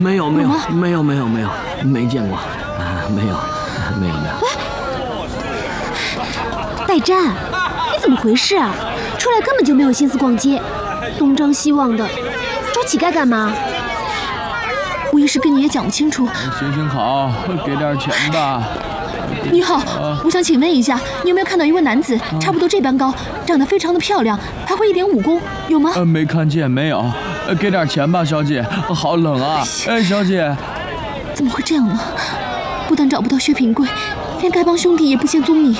没有，没见过，没有。 代战，你怎么回事啊？出来根本就没有心思逛街，东张西望的，找乞丐干嘛？ 我一时跟你也讲不清楚。 行好，给点钱吧。 你好，我想请问一下，你有没有看到一位男子，差不多这般高，长得非常的漂亮，还会一点武功，有吗？ 没看见，没有。给点钱吧，小姐，好冷啊！小姐， 怎么会这样呢？不但找不到薛平贵，连丐帮兄弟也不见踪影。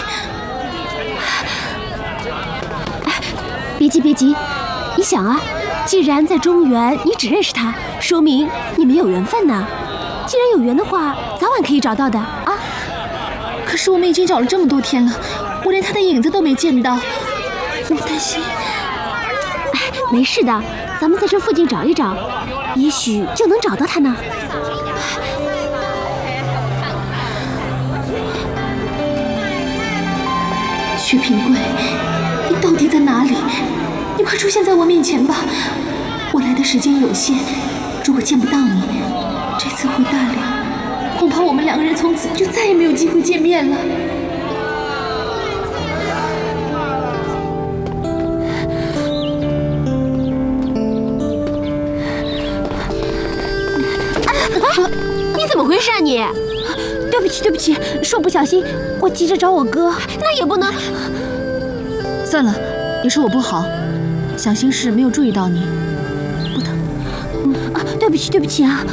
别急，你想啊，既然在中原你只认识他，说明你们有缘分呐。既然有缘的话，早晚可以找到的啊。 可是我们已经找了这么多天了，我连他的影子都没见到，我担心。 没事的，咱们在这附近找一找，也许就能找到他呢。 薛平贵，你到底在哪里？你快出现在我面前吧！我来的时间有限，如果见不到你，这次回大辽，恐怕我们两个人从此就再也没有机会见面了。 你怎么回事啊你？对不起，是我不小心，我急着找我哥，那也不能。 算了，也是我不好，想心事没有注意到你，不疼。 对不起啊。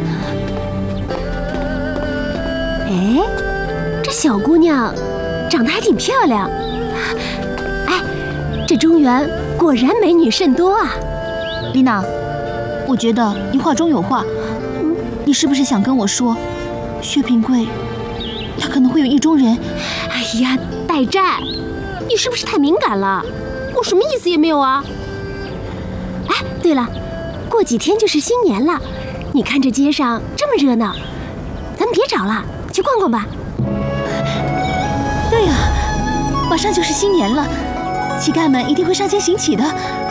哎，这小姑娘长得还挺漂亮。哎，这中原果然美女甚多啊。 丽娜，我觉得你话中有话。你是不是想跟我说，薛平贵他可能会有意中人？ 哎呀，代战，你是不是太敏感了？我什么意思也没有啊。哎，对了，过几天就是新年了，你看这街上这么热闹，咱们别找了，去逛逛吧。 对呀，马上就是新年了，乞丐们一定会上街行乞的，